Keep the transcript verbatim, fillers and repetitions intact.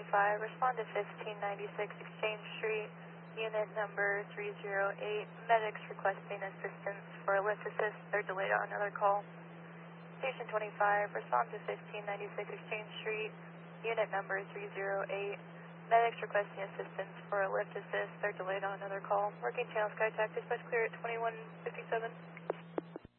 twenty-five, respond to fifteen ninety-six Exchange Street, unit number three zero eight, medics requesting assistance for a lift assist. They're delayed on another call. Station twenty-five, respond to fifteen ninety-six Exchange Street, unit number three zero eight, medics requesting assistance for a lift assist. They're delayed on another call. Working channel Sky Tac, dispatch clear at twenty-one fifty-seven.